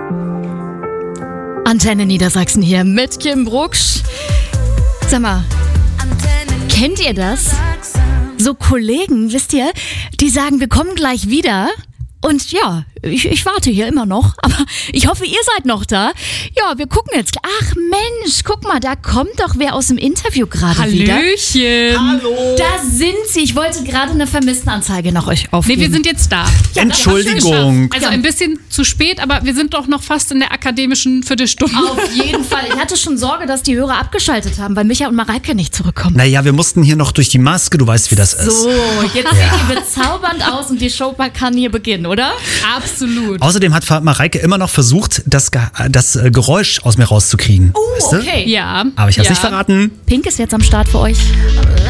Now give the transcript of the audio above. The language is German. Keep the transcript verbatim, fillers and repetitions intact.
Antenne Niedersachsen hier mit Kim Brucksch. Sag mal, kennt ihr das? So Kollegen, wisst ihr, die sagen, wir kommen gleich wieder. Und ja, ich, ich warte hier immer noch, aber ich hoffe, ihr seid noch da. Ja, wir gucken jetzt. Ach Mensch, guck mal, da kommt doch wer aus dem Interview gerade wieder. Hallöchen. Hallo. Da sind sie. Ich wollte gerade eine Vermisstenanzeige nach euch aufgeben. Nee, wir sind jetzt da. Ja, Entschuldigung. Also ein bisschen zu spät, aber wir sind doch noch fast in der akademischen Viertelstunde. Auf jeden Fall. Ich hatte schon Sorge, dass die Hörer abgeschaltet haben, weil Micha und Mareike nicht zurückkommen. Naja, wir mussten hier noch durch die Maske, du weißt, wie das ist. So, jetzt seht ihr bezaubernd aus und die Show kann hier beginnen, oder? Absolut. Außerdem hat Mareike immer noch versucht, das, Ge- das äh, Geräusch aus mir rauszukriegen. Oh, weißt du? okay. Ja. Aber ich hab's ja. nicht verraten. Pink ist jetzt am Start für euch.